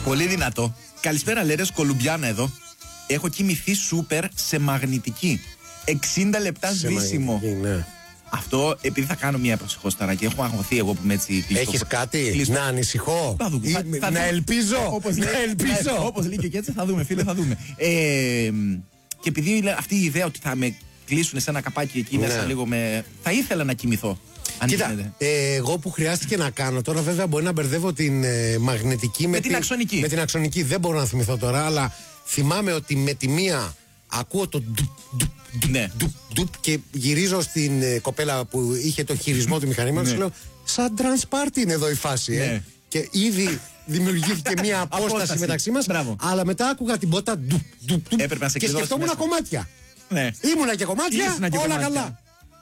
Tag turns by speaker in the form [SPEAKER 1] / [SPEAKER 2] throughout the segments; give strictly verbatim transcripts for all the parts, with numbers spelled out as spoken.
[SPEAKER 1] Πολύ δυνατό. Καλησπέρα, Λέρες, Κολουμπιάνα εδώ. Έχω κοιμηθεί σούπερ σε μαγνητική. εξήντα λεπτά σβήσιμο.
[SPEAKER 2] Ναι.
[SPEAKER 1] Αυτό επειδή θα κάνω μια προσεχώς τώρα και έχω αγχωθεί εγώ που είμαι έτσι κλειστό.
[SPEAKER 2] Έχεις κάτι
[SPEAKER 1] κλειστό.
[SPEAKER 2] να ανησυχώ?
[SPEAKER 1] Θα δούμε.
[SPEAKER 2] Ή,
[SPEAKER 1] Θα, θα
[SPEAKER 2] να
[SPEAKER 1] δούμε.
[SPEAKER 2] ελπίζω.
[SPEAKER 1] Όπως
[SPEAKER 2] να
[SPEAKER 1] λέει,
[SPEAKER 2] ελπίζω.
[SPEAKER 1] Όπως λέει και έτσι θα δούμε, φίλε, θα δούμε. Ε, και επειδή αυτή η ιδέα ότι θα με κλείσουν σε ένα καπάκι εκεί
[SPEAKER 2] ναι.
[SPEAKER 1] μέσα λίγο με. Θα ήθελα να κοιμηθώ. Αν
[SPEAKER 2] Κοίτα, ε, εγώ που χρειάστηκε να κάνω τώρα, βέβαια μπορεί να μπερδεύω την ε, μαγνητική με,
[SPEAKER 1] με την, την αξονική.
[SPEAKER 2] Με την αξονική δεν μπορώ να θυμηθώ τώρα, αλλά θυμάμαι ότι με τη μία ακούω το ντουπ, ντουπ, ντουπ,
[SPEAKER 1] ναι.
[SPEAKER 2] ντουπ, ντουπ και γυρίζω στην ε, κοπέλα που είχε το χειρισμό του μηχανήματος και λέω σαν trans party είναι εδώ η φάση. Ε.
[SPEAKER 1] Ναι.
[SPEAKER 2] Και ήδη δημιουργήθηκε μια απόσταση μεταξύ μας.
[SPEAKER 1] Μπράβο.
[SPEAKER 2] Αλλά μετά άκουγα την πότα ντουπ, ντουπ, ντουπ,
[SPEAKER 1] έπρεπε να σε
[SPEAKER 2] και σκεφτόμουν
[SPEAKER 1] μέσα.
[SPEAKER 2] κομμάτια.
[SPEAKER 1] Ναι.
[SPEAKER 2] Ήμουνα και κομμάτια,
[SPEAKER 1] Ήσουνα και
[SPEAKER 2] όλα
[SPEAKER 1] κομμάτια.
[SPEAKER 2] καλά.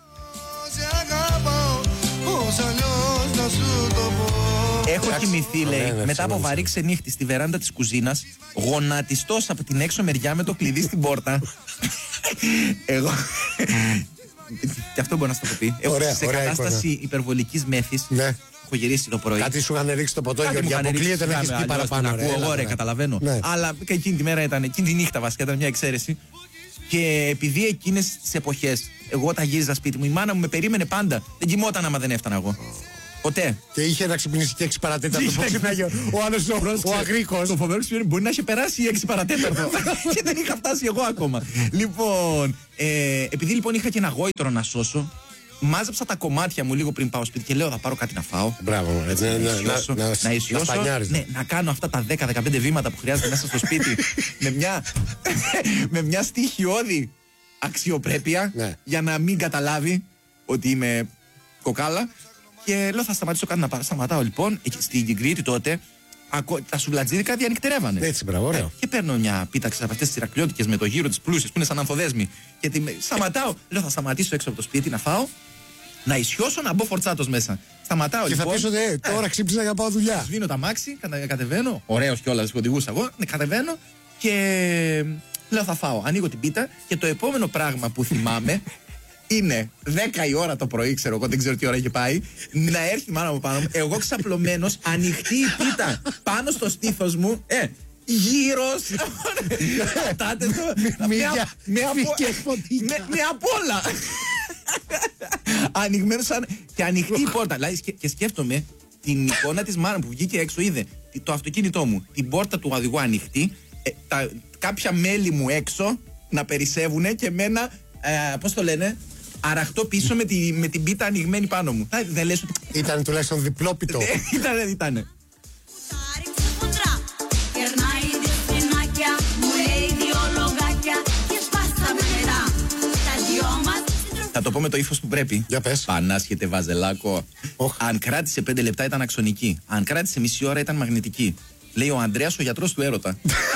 [SPEAKER 1] Έχω κοιμηθεί, λέει,
[SPEAKER 2] ναι, ναι,
[SPEAKER 1] μετά από
[SPEAKER 2] ναι,
[SPEAKER 1] βαρύ
[SPEAKER 2] ναι.
[SPEAKER 1] ξενύχτη στη βεράντα της κουζίνας, γονατιστός από την έξω μεριά με το κλειδί στην πόρτα. Εγώ. Και αυτό μπορεί να στο το πει. Έχω
[SPEAKER 2] Ωραία,
[SPEAKER 1] σε
[SPEAKER 2] ωραία
[SPEAKER 1] κατάσταση
[SPEAKER 2] εικόνα.
[SPEAKER 1] υπερβολικής μέθης.
[SPEAKER 2] Ναι.
[SPEAKER 1] Έχω γυρίσει το πρωί.
[SPEAKER 2] Κάτι σου είχαν ρίξει το ποτό,
[SPEAKER 1] Κάτι
[SPEAKER 2] Γιώργη.
[SPEAKER 1] μου είχαν ρίξει,
[SPEAKER 2] Αποκλείεται να
[SPEAKER 1] είχαμε,
[SPEAKER 2] έχει πει
[SPEAKER 1] αλλιώς
[SPEAKER 2] παραπάνω.
[SPEAKER 1] την ακούω
[SPEAKER 2] ρε,
[SPEAKER 1] εγώ, ρε,
[SPEAKER 2] έλα,
[SPEAKER 1] καταλαβαίνω.
[SPEAKER 2] Ναι.
[SPEAKER 1] Αλλά και εκείνη τη μέρα ήταν, εκείνη τη νύχτα βασικά ήταν μια εξαίρεση. Και επειδή εκείνες τις εποχές, εγώ όταν γύριζα σπίτι μου, η μάνα μου με περίμενε πάντα. Δεν κοιμόταν άμα δεν έφτανα εγώ. Ποτέ.
[SPEAKER 2] Και είχε να ξυπνήσει και έξι παρατέταρτο.
[SPEAKER 1] Είχε
[SPEAKER 2] Πώς ξυπνάγε ο άλλος ο, ο αγρίκος.
[SPEAKER 1] Το φοβερό σημείο μπορεί να είχε περάσει έξι παρατέταρτο. Και δεν είχα φτάσει εγώ ακόμα. Λοιπόν, ε, επειδή λοιπόν είχα και ένα γόητρο να σώσω, μάζεψα τα κομμάτια μου λίγο πριν πάω σπίτι και λέω θα πάρω κάτι να φάω.
[SPEAKER 2] Μπράβο, έτσι, να,
[SPEAKER 1] Να
[SPEAKER 2] να,
[SPEAKER 1] ισιώσω,
[SPEAKER 2] να,
[SPEAKER 1] να, ισιώσω,
[SPEAKER 2] σπανιάρεις.
[SPEAKER 1] ναι, να κάνω αυτά τα δέκα με δεκαπέντε βήματα που χρειάζεται μέσα στο σπίτι με μια, με μια στοιχειώδη αξιοπρέπεια
[SPEAKER 2] Ναι.
[SPEAKER 1] για να μην καταλάβει ότι είμαι κοκάλα. Και λέω θα σταματήσω κάτι να πάρω. Σταματάω λοιπόν εκεί στην Κρήτη τότε. ακο- Τα σουβλατζίδικα διανυκτερεύανε.
[SPEAKER 2] Έτσι, μπράβο, ωραίο.
[SPEAKER 1] Ε, και παίρνω μια πίταξη από αυτές τις Ηρακλειώτικες με το γύρο της πλούσιας που είναι σαν ανθοδέσμη. Και τη, σταματάω. Λέω θα σταματήσω έξω από το σπίτι να φάω, να ισιώσω, να μπω φορτσάτος μέσα. Σταματάω
[SPEAKER 2] Και θα
[SPEAKER 1] λοιπόν.
[SPEAKER 2] πεις ότι ε, τώρα ξύπνησα για να πάω δουλειά.
[SPEAKER 1] Σβήνω τα μάξι, κατα, κατεβαίνω. Ωραίος κιόλας που οδηγούσα εγώ. Ναι, κατεβαίνω και λέω θα φάω. Ανοίγω την πίτα και το επόμενο πράγμα που θυμάμαι είναι δέκα η ώρα το πρωί, ξέρω εγώ, δεν ξέρω τι ώρα είχε πάει, να έρθει η μάνα μου πάνω μου, εγώ ξαπλωμένος, ανοιχτή η πίτα πάνω στο στήθος μου, ε, γύρος, πατάτες, με απ' όλα. Ανοιγμένο σαν. Και ανοιχτή η πόρτα. Δηλαδή, σκε- και σκέφτομαι την εικόνα της μάνα που βγήκε έξω, είδε το αυτοκίνητό μου, την πόρτα του οδηγού ανοιχτή, ε, τα, κάποια μέλη μου έξω να περισσεύουνε και εμένα, ε, πώς το λένε, αραχτό πίσω με, τη, με την πίτα ανοιγμένη πάνω μου. Ε, δεν λες ότι.
[SPEAKER 2] Ήταν τουλάχιστον διπλόπιτο.
[SPEAKER 1] Ε, ήτανε, ήτανε.
[SPEAKER 3] Κερνάει δύο σπινάκια, μου λέει δύο λογάκια και σπάσαμε μετά. Τα δυο μας
[SPEAKER 1] Θα το πω με το ύφος που πρέπει.
[SPEAKER 2] Για πες.
[SPEAKER 1] Πανάσχετε βαζελάκο.
[SPEAKER 2] Οχ.
[SPEAKER 1] Αν κράτησε πέντε λεπτά ήταν αξονική. Αν κράτησε μισή ώρα ήταν μαγνητική. Λέει ο Ανδρέας, ο γιατρός του έρωτα.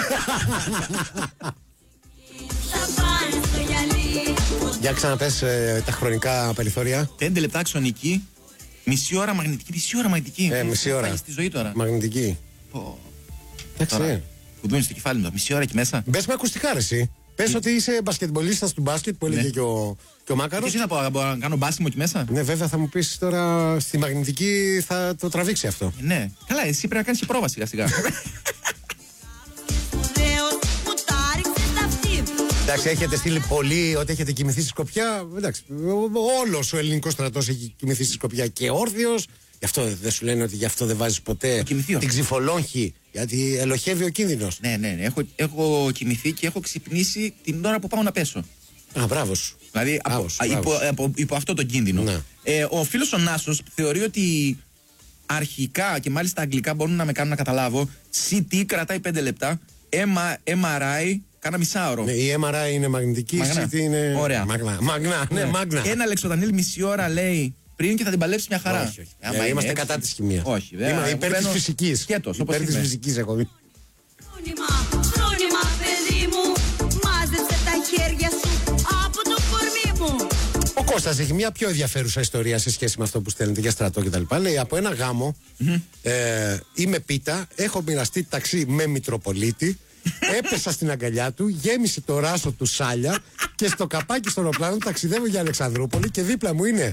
[SPEAKER 3] θα πάνε στο γυαλί.
[SPEAKER 2] Για ξαναπες ε, τα χρονικά περιθώρια.
[SPEAKER 1] Πέντε λεπτά αξονική, μισή ώρα μαγνητική. Μισή ώρα μαγνητική.
[SPEAKER 2] Ε, μισή ώρα.
[SPEAKER 1] Πάει στη ζωή τώρα.
[SPEAKER 2] Μαγνητική.
[SPEAKER 1] Πω.
[SPEAKER 2] Εντάξει.
[SPEAKER 1] Τώρα. Κουδούνι στο κεφάλι μου. Μισή ώρα εκεί μέσα.
[SPEAKER 2] Μπες με ακουστικά ρε εσύ. Πες ότι είσαι μπασκετμπολίστας του μπάσκετ που έλεγε
[SPEAKER 1] Ναι.
[SPEAKER 2] και ο, και ο
[SPEAKER 1] Και
[SPEAKER 2] Μάκαρος.
[SPEAKER 1] εσύ θα πω, μπορώ να κάνω μπάσιμο εκεί μέσα.
[SPEAKER 2] Ναι, βέβαια θα μου πεις τώρα στη μαγνητική θα το τραβήξει αυτό.
[SPEAKER 1] Ε, Ναι. Καλά, εσύ πρέπει να κάνεις και πρόβα σιγά σιγά.
[SPEAKER 3] Σπουδαίος που τα ρίξε στα αυτή.
[SPEAKER 2] Εντάξει, έχετε στείλει πολύ ότι έχετε κοιμηθεί στη Σκοπιά. Εντάξει, όλος ο ελληνικός στρατός έχει κοιμηθεί στη Σκοπιά και όρθιος. Γι' αυτό δεν σου λένε ότι γι' αυτό δεν βάζεις ποτέ
[SPEAKER 1] κοιμηθεί
[SPEAKER 2] την ξυφολόγχη. Γιατί ελοχεύει ο κίνδυνος.
[SPEAKER 1] Ναι, ναι, ναι. Έχω, έχω κοιμηθεί και έχω ξυπνήσει την ώρα που πάω να πέσω.
[SPEAKER 2] Α, μπράβο σου.
[SPEAKER 1] Δηλαδή από,
[SPEAKER 2] Μπράβο σου,
[SPEAKER 1] α,
[SPEAKER 2] μπράβο
[SPEAKER 1] υπό,
[SPEAKER 2] σου.
[SPEAKER 1] από, υπό αυτό το κίνδυνο.
[SPEAKER 2] Ναι.
[SPEAKER 1] Ε, ο φίλος ο Νάσος θεωρεί ότι αρχικά και μάλιστα αγγλικά μπορούν να με κάνουν να καταλάβω. σι τι κρατάει πέντε λεπτά. εμ αρ άι κάνα μισάωρο.
[SPEAKER 2] Ναι, η εμ αρ άι είναι μαγνητική, η
[SPEAKER 1] Μαγνά.
[SPEAKER 2] σι τι είναι.
[SPEAKER 1] Ωραία.
[SPEAKER 2] Μαγνά. Μαγνά, ναι, μαγνά.
[SPEAKER 1] Ένα λεξοδανίλ μισή ώρα λέει πριν και θα την παλέψει μια χαρά.
[SPEAKER 2] Όχι, όχι.
[SPEAKER 1] Άμα
[SPEAKER 2] Ε,
[SPEAKER 1] είναι
[SPEAKER 2] είμαστε
[SPEAKER 1] έτσι-
[SPEAKER 2] κατά της χημείας.
[SPEAKER 1] Όχι, βέβαια.
[SPEAKER 2] Είμαι
[SPEAKER 1] Εγώ
[SPEAKER 2] υπέρ της
[SPEAKER 1] μπαίνω
[SPEAKER 2] φυσικής.
[SPEAKER 1] σκέτος, όπως
[SPEAKER 2] Υπέρ της
[SPEAKER 1] είμαι.
[SPEAKER 2] φυσικής εγώ.
[SPEAKER 3] Φρούνημα, φρούνημα παιδί μου, μάζεψε τα χέρια σου από το κορμί μου.
[SPEAKER 2] Ο Κώστας έχει μια πιο ενδιαφέρουσα ιστορία σε σχέση με αυτό που στέλνετε για στρατό κτλ. Λέει από ένα γάμο, ε, είμαι πίτα, έχω μοιραστεί ταξί με Μητροπολίτη, έπεσα στην αγκαλιά του, γέμισε το ράσο του σάλια και στο καπάκι στο αεροπλάνο ταξιδεύω για Αλεξανδρούπολη και δίπλα μου είναι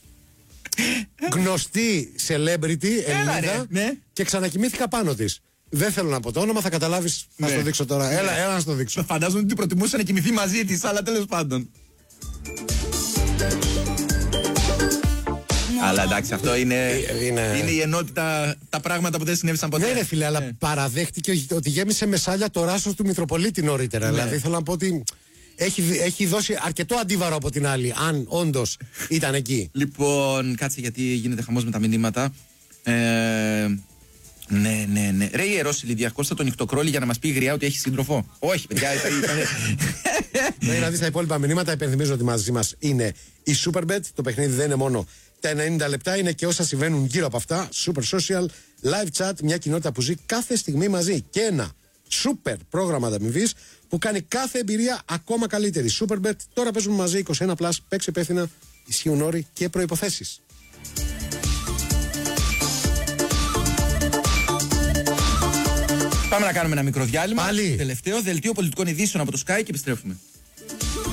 [SPEAKER 2] γνωστή celebrity
[SPEAKER 1] Έλα,
[SPEAKER 2] Ελληνίδα
[SPEAKER 1] ρε, ναι.
[SPEAKER 2] και ξανακοιμήθηκα πάνω της. Δεν θέλω να πω το όνομα, θα καταλάβεις. Θα
[SPEAKER 1] Ναι.
[SPEAKER 2] στο δείξω τώρα.
[SPEAKER 1] Ναι.
[SPEAKER 2] Έλα, έλα να στο δείξω.
[SPEAKER 1] Φαντάζομαι ότι προτιμούσε να κοιμηθεί μαζί της, αλλά τέλος πάντων. Αλλά εντάξει, αυτό είναι,
[SPEAKER 2] Ε, είναι-
[SPEAKER 1] είναι η ενότητα, τα πράγματα που δεν συνέβησαν ποτέ.
[SPEAKER 2] Ναι, ρε φίλε, αλλά
[SPEAKER 1] Ε.
[SPEAKER 2] παραδέχτηκε ότι γέμισε με σάλια το ράσος του Μητροπολίτη νωρίτερα.
[SPEAKER 1] Ναι.
[SPEAKER 2] Δηλαδή θέλω να πω ότι έχει, δι- έχει δώσει αρκετό αντίβαρο από την άλλη, αν όντως ήταν εκεί.
[SPEAKER 1] Λοιπόν, κάτσε γιατί γίνεται χαμός με τα μηνύματα. Ε, ναι, ναι, ναι. Ρε Ιερόσιλη, διακόστα τον νυχτοκρόλι για να μας πει γριά ότι έχει σύντροφο. Όχι, παιδιά, ήταν.
[SPEAKER 2] Ναι, να δεις τα υπόλοιπα μηνύματα. Υπενθυμίζω ότι μαζί μας είναι η Superbet. Το παιχνίδι δεν είναι μόνο τα ενενήντα λεπτά, είναι και όσα συμβαίνουν γύρω από αυτά. Super social, live chat, μια κοινότητα που ζει κάθε στιγμή μαζί. Και ένα super πρόγραμμα ανταμοιβής που κάνει κάθε εμπειρία ακόμα καλύτερη. Superbet, τώρα παίζουμε μαζί είκοσι ένα πλας, παίξε υπεύθυνα, ισχύουν όροι και προϋποθέσεις.
[SPEAKER 1] Πάμε να κάνουμε ένα μικρό διάλειμμα.
[SPEAKER 2] Πάλι.
[SPEAKER 1] Τελευταίο δελτίο πολιτικών ειδήσεων από το Sky και επιστρέφουμε.